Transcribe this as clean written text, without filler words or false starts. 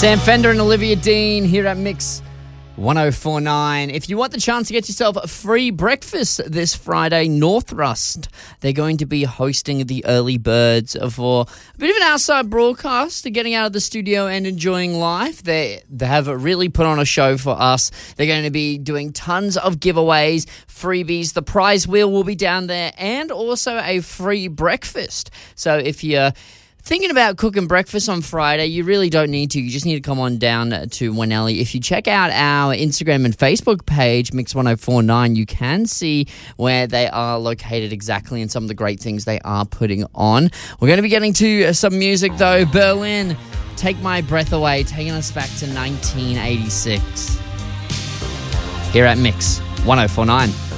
Sam Fender and Olivia Dean here at Mix 1049. If you want the chance to get yourself a free breakfast this Friday, Northrust, they're going to be hosting the early birds for a bit of an outside broadcast, getting out of the studio and enjoying life. They have really put on a show for us. They're going to be doing tons of giveaways, freebies. The prize wheel will be down there and also a free breakfast. So if you're thinking about cooking breakfast on Friday, you really don't need to. You just need to come on down to Wanelli. If you check out our Instagram and Facebook page, Mix1049, you can see where they are located exactly and some of the great things they are putting on. We're going to be getting to some music, though. Berlin, Take My Breath Away, taking us back to 1986. Here at Mix 1049.